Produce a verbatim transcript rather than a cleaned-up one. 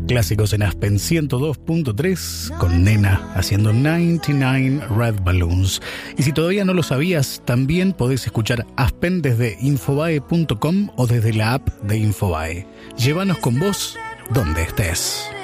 clásicos en Aspen ciento dos punto tres con Nena haciendo noventa y nueve Red Balloons. Y si todavía no lo sabías, también podés escuchar Aspen desde infobae punto com o desde la app de Infobae. Llévanos con vos donde estés.